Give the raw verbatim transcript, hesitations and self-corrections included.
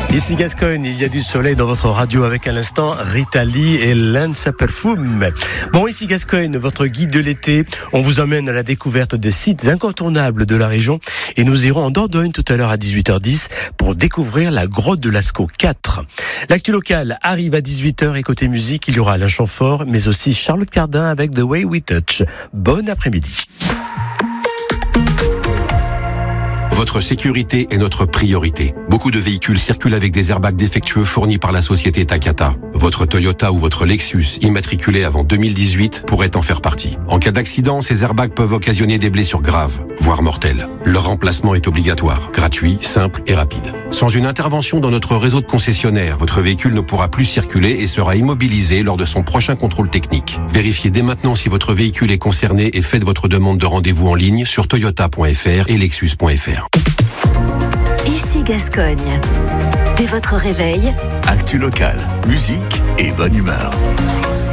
Ici Gascogne, il y a du soleil dans votre radio avec à l'instant Rita Lee et Lanza Perfume. Bon, ici Gascogne, votre guide de l'été. On vous emmène à la découverte des sites incontournables de la région et nous irons en Dordogne tout à l'heure à dix-huit heures dix pour découvrir la grotte de Lascaux quatre. L'actu locale arrive à dix-huit heures et côté musique, il y aura Alain Chamfort mais aussi Charlotte Cardin avec The Way We Touch. Bon après-midi. Votre sécurité est notre priorité. Beaucoup de véhicules circulent avec des airbags défectueux fournis par la société Takata. Votre Toyota ou votre Lexus, immatriculé avant deux mille dix-huit, pourrait en faire partie. En cas d'accident, ces airbags peuvent occasionner des blessures graves, voire mortelles. Leur remplacement est obligatoire, gratuit, simple et rapide. Sans une intervention dans notre réseau de concessionnaires, votre véhicule ne pourra plus circuler et sera immobilisé lors de son prochain contrôle technique. Vérifiez dès maintenant si votre véhicule est concerné et faites votre demande de rendez-vous en ligne sur toyota point f r et lexus point f r. Ici Gascogne. Dès votre réveil, actu locale, musique et bonne humeur.